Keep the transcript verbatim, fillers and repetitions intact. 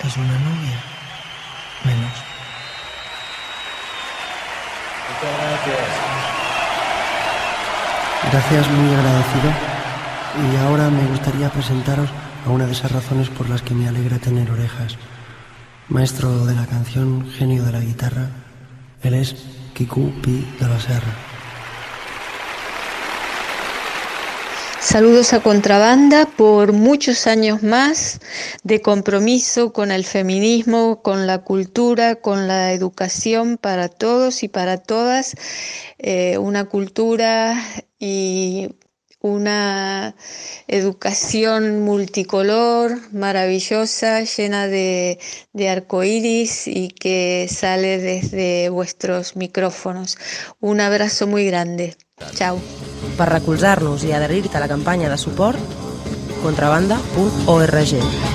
es una novia. Menos. Muchas gracias. Gracias, muy agradecido. Y ahora me gustaría presentaros a una de esas razones por las que me alegra tener orejas. Maestro de la canción, genio de la guitarra, él es Quico Pi de la Serra. Saludos a Contrabanda por muchos años más de compromiso con el feminismo, con la cultura, con la educación para todos y para todas, eh, una cultura y una educación multicolor, maravillosa, llena de, de arcoíris y que sale desde vuestros micrófonos. Un abrazo muy grande. Chao. Per recolzar-nos i adherir-te a la campanya de suport, contrabanda punt org.